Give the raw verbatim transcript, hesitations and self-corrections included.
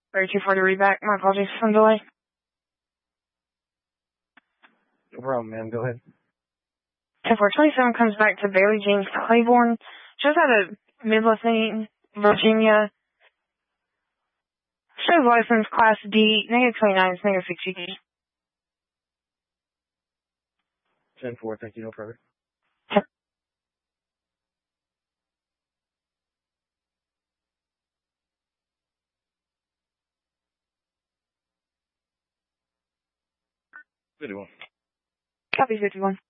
thirty-two forty readback. My apologies for the delay. No problem, ma'am. Go ahead. ten four twenty-seven comes back to Bailey James Claiborne. Shows out of Midlothian, Virginia. Shows license class D, negative twenty-nine, negative sixty-two. ten four, thank you. No further. fifty-one. Copy fifty-one.